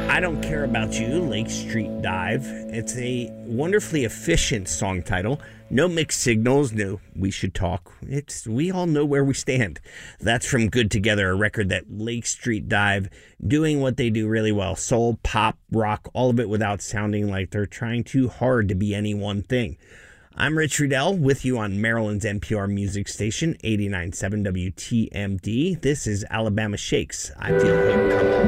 I Don't Care About You, Lake Street Dive. It's a wonderfully efficient song title. No mixed signals, no we should talk. We all know where we stand. That's from Good Together, a record that Lake Street Dive doing what they do really well. Soul, pop, rock, all of it without sounding like they're trying too hard to be any one thing. I'm Rich Riddell with you on Maryland's NPR music station, 89.7 WTMD. This is Alabama Shakes. I Feel Hope Coming.